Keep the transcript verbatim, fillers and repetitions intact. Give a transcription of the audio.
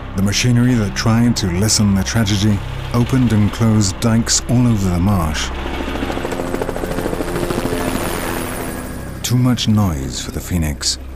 The machinery that tried to lessen the tragedy opened and closed dikes all over the marsh. Too much noise for the Phoenix.